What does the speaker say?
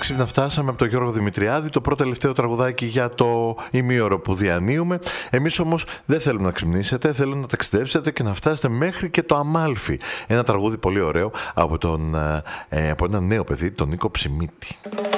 Ξύπνα φτάσαμε από τον Γιώργο Δημητριάδη, το πρώτο τελευταίο τραγουδάκι για το ημίωρο που διανύουμε. Εμείς όμως δεν θέλουμε να ξυπνήσετε, θέλουμε να ταξιδέψετε και να φτάσετε μέχρι και το Αμάλφι. Ένα τραγούδι πολύ ωραίο από ένα νέο παιδί, τον Νίκο Ψημίτη.